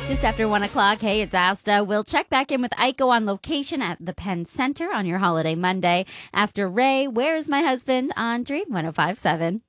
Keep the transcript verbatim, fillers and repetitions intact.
Just after one o'clock, hey, it's Asta. We'll check back in with Aiko on location at the Penn Center on your holiday Monday. After Ray, Where's My Husband on Dream one oh five point seven.